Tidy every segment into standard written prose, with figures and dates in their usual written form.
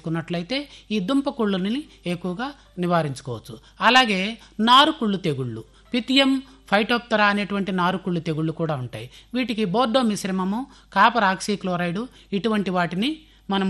చేసుకున్నట్లయితే ఈ దుంప కుళ్ళుని ఎక్కువగా నివారించుకోవచ్చు. అలాగే నారుకుళ్ళు తెగుళ్ళు, పిథియం ఫైటోప్తరా అనేటువంటి నారుకుళ్ళు తెగుళ్ళు కూడా ఉంటాయి. వీటికి బోర్డో మిశ్రమము, కాపర్ ఆక్సీక్లోరైడ్ ఇటువంటి వాటిని మనము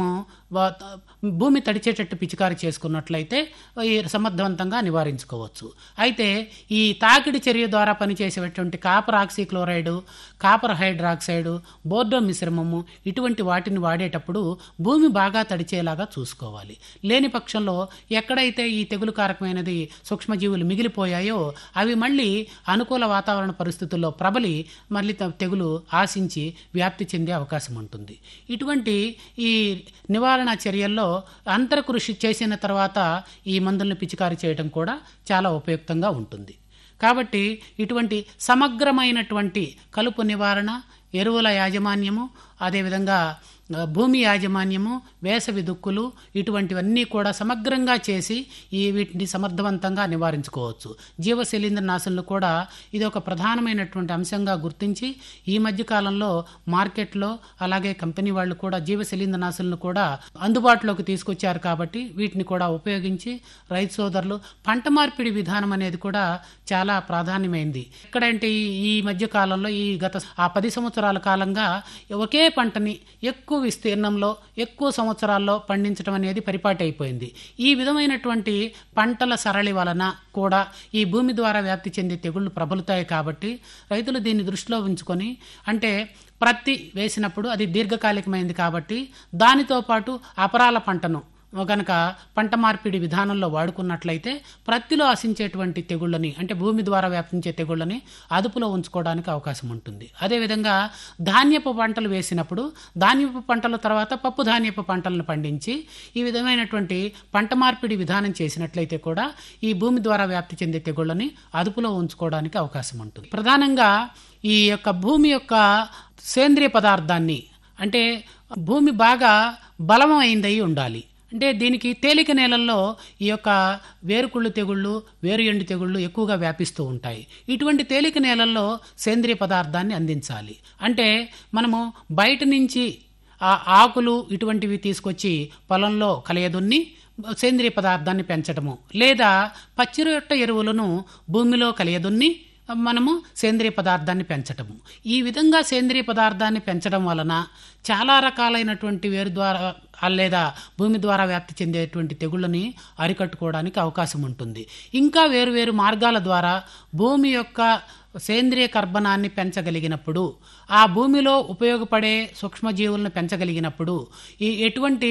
భూమి తడిచేటట్టు పిచికారి చేసుకున్నట్లయితే ఈ సమర్థవంతంగా నివారించుకోవచ్చు. అయితే ఈ తాకిడి చర్య ద్వారా పనిచేసేటువంటి copper oxychloride, copper hydroxide, Bordeaux మిశ్రమము ఇటువంటి వాటిని వాడేటప్పుడు భూమి బాగా తడిచేలాగా చూసుకోవాలి. లేని పక్షంలో ఎక్కడైతే ఈ తెగులు కారకమైనది సూక్ష్మజీవులు మిగిలిపోయాయో అవి మళ్ళీ అనుకూల వాతావరణ పరిస్థితుల్లో ప్రబలి మళ్ళీ తెగులు ఆశించి వ్యాప్తి చెందే అవకాశం ఉంటుంది. ఇటువంటి ఈ నివారణ చర్యల్లో అంతర కృషి చేసిన తర్వాత ఈ మందులను పిచికారీ చేయడం కూడా చాలా ఉపయుక్తంగా ఉంటుంది. కాబట్టి ఇటువంటి సమగ్రమైనటువంటి కలుపు నివారణ, ఎరువుల యాజమాన్యము, అదేవిధంగా భూమి యాజమాన్యము, వేసవి దుక్కులు ఇటువంటివన్నీ కూడా సమగ్రంగా చేసి వీటిని సమర్థవంతంగా నివారించుకోవచ్చు. జీవశిలీంద్రనాశనలు కూడా ఇది ఒక ప్రధానమైనటువంటి అంశంగా గుర్తించి ఈ మధ్య కాలంలో మార్కెట్లో అలాగే కంపెనీ వాళ్ళు కూడా జీవశిలీంద్రనాశనలు కూడా అందుబాటులోకి తీసుకొచ్చారు. కాబట్టి వీటిని కూడా ఉపయోగించి రైతు సోదరులు పంట మార్పిడి విధానం అనేది కూడా చాలా ప్రాధాన్యమైంది. ఎక్కడంటే ఈ మధ్య కాలంలో ఈ గత 10 సంవత్సరాల కాలంగా ఒకే పంటని ఎక్కువ విస్తీర్ణంలో ఎక్కువ సంవత్సరాల్లో పండించడం అనేది పరిపాటి అయిపోయింది. ఈ విధమైనటువంటి పంటల సరళి వలన కూడా ఈ భూమి ద్వారా వ్యాప్తి చెందే తెగుళ్లు ప్రబలుతాయి. కాబట్టి రైతులు దీన్ని దృష్టిలో ఉంచుకొని, అంటే ప్రత్తి వేసినప్పుడు అది దీర్ఘకాలికమైంది కాబట్టి దానితో పాటు అపరాల పంటను గనక పంట మార్పిడి విధానంలో వాడుకున్నట్లయితే ప్రత్తిలో ఆశించేటువంటి తెగుళ్ళని, అంటే భూమి ద్వారా వ్యాపించే తెగుళ్ళని అదుపులో ఉంచుకోవడానికి అవకాశం ఉంటుంది. అదేవిధంగా ధాన్యపు పంటలు వేసినప్పుడు ధాన్యపు పంటల తర్వాత పప్పు ధాన్యపు పంటలను పండించి ఈ విధమైనటువంటి పంట మార్పిడి విధానం చేసినట్లయితే కూడా ఈ భూమి ద్వారా వ్యాప్తి చెందే తెగుళ్ళని అదుపులో ఉంచుకోవడానికి అవకాశం ఉంటుంది. ప్రధానంగా ఈ యొక్క భూమి యొక్క సేంద్రియ పదార్థాన్ని, అంటే భూమి బాగా బలమైందై ఉండాలి. అంటే దీనికి తేలిక నేలల్లో ఈ యొక్క వేరుకుళ్ళు తెగుళ్ళు, వేరు ఎండు తెగుళ్ళు ఎక్కువగా వ్యాపిస్తూ ఉంటాయి. ఇటువంటి తేలిక నేలల్లో సేంద్రియ పదార్థాన్ని అందించాలి. అంటే మనము బయట నుంచి ఆ ఆకులు ఇటువంటివి తీసుకొచ్చి పొలంలో కలయదున్ని సేంద్రియ పదార్థాన్ని పెంచడము, లేదా పచ్చిరొట్ట ఎరువులను భూమిలో కలయదున్ని మనము సేంద్రియ పదార్థాన్ని పెంచటము. ఈ విధంగా సేంద్రియ పదార్థాన్ని పెంచడం వలన చాలా రకాలైనటువంటి వేరు ద్వారా లేదా భూమి ద్వారా వ్యాప్తి చెందేటువంటి తెగుళ్ళని అరికట్టుకోవడానికి అవకాశం ఉంటుంది. ఇంకా వేరు మార్గాల ద్వారా భూమి యొక్క సేంద్రియ కర్బనాన్ని పెంచగలిగినప్పుడు, ఆ భూమిలో ఉపయోగపడే సూక్ష్మజీవులను పెంచగలిగినప్పుడు ఎటువంటి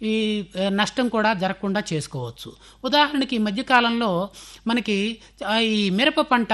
నష్టం కూడా జరగకుండా చేసుకోవచ్చు. ఉదాహరణకి ఈ మధ్యకాలంలో మనకి ఈ మిరప పంట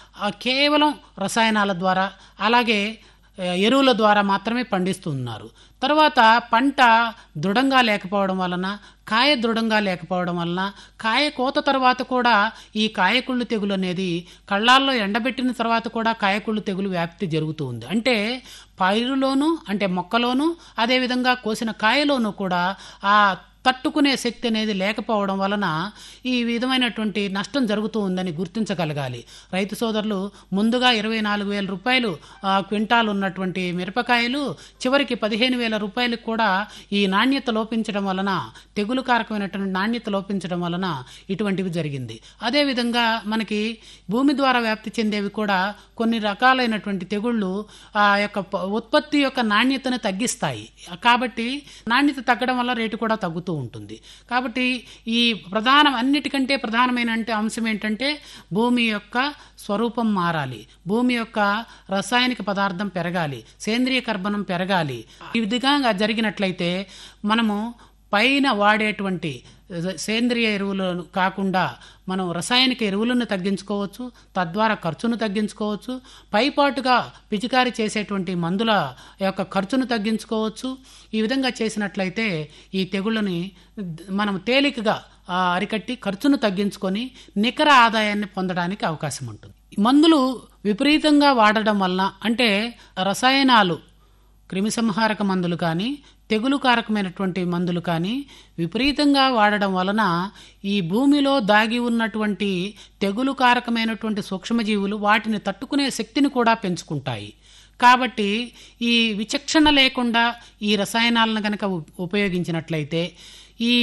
కేవలం రసాయనాల ద్వారా అలాగే ఎరువుల ద్వారా మాత్రమే పండిస్తున్నారు. తర్వాత పంట దృఢంగా లేకపోవడం వలన, కాయ దృఢంగా లేకపోవడం వలన, కాయ కోత తర్వాత కూడా ఈ కాయకుళ్ళు తెగులు అనేది కళ్ళాల్లో ఎండబెట్టిన తర్వాత కూడా కాయకుళ్ళు తెగులు వ్యాప్తి జరుగుతూ ఉంది. అంటే పైరులోను, అంటే మొక్కలోను, అదేవిధంగా కోసిన కాయలోనూ కూడా ఆ తట్టుకునే శక్తి అనేది లేకపోవడం వలన ఈ విధమైనటువంటి నష్టం జరుగుతూ ఉందని గుర్తించగలగాలి. రైతు సోదరులు ముందుగా 24,000 రూపాయలు క్వింటాల్ ఉన్నటువంటి మిరపకాయలు చివరికి 15,000 రూపాయలకు కూడా ఈ నాణ్యత లోపించడం వలన, తెగులు కారకమైనటువంటి నాణ్యత లోపించడం వలన ఇటువంటివి జరిగింది. అదేవిధంగా మనకి భూమి ద్వారా వ్యాప్తి చెందేవి కూడా కొన్ని రకాలైనటువంటి తెగుళ్ళు ఆ యొక్క ఉత్పత్తి యొక్క నాణ్యతను తగ్గిస్తాయి. కాబట్టి నాణ్యత తగ్గడం వల్ల రేటు కూడా తగ్గుతూ ఉంటుంది. కాబట్టి ఈ అన్నిటికంటే ప్రధానమైన అంశం ఏంటంటే భూమి యొక్క స్వరూపం మారాలి, భూమి యొక్క రసాయనిక పదార్థం పెరగాలి, సేంద్రియ కర్బనం పెరగాలి. ఈ విధంగా జరిగినట్లయితే మనము పైన వాడేటువంటి సేంద్రియ ఎరువులను కాకుండా మనం రసాయనిక ఎరువులను తగ్గించుకోవచ్చు, తద్వారా ఖర్చును తగ్గించుకోవచ్చు, పైపాటుగా పిచికారి చేసేటువంటి మందుల యొక్క ఖర్చును తగ్గించుకోవచ్చు. ఈ విధంగా చేసినట్లయితే ఈ తెగుళ్ళని మనం తేలికగా అరికట్టి ఖర్చును తగ్గించుకొని నికర ఆదాయాన్ని పొందడానికి అవకాశం ఉంటుంది. మందులు విపరీతంగా వాడడం వలన, అంటే రసాయనాలు, క్రిమిసంహారక మందులు కానీ తెగులు కారకమైనటువంటి మందులు కానీ విపరీతంగా వాడడం వలన ఈ భూమిలో దాగి ఉన్నటువంటి తెగులు కారకమైనటువంటి సూక్ష్మజీవులు వాటిని తట్టుకునే శక్తిని కూడా పెంచుకుంటాయి. కాబట్టి ఈ విచక్షణ లేకుండా ఈ రసాయనాలను కనుక ఉపయోగించినట్లయితే